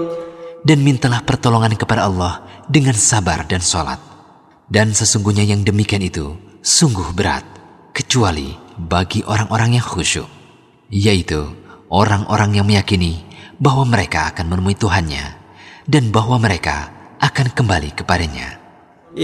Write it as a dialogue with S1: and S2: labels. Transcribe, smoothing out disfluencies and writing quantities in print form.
S1: Dan mintalah pertolongan kepada Allah dengan sabar dan sholat. Dan sesungguhnya yang demikian itu sungguh berat, kecuali bagi orang-orang yang khusyuk, yaitu orang-orang yang meyakini bahwa mereka akan menemui Tuhannya dan bahwa mereka akan kembali kepadanya.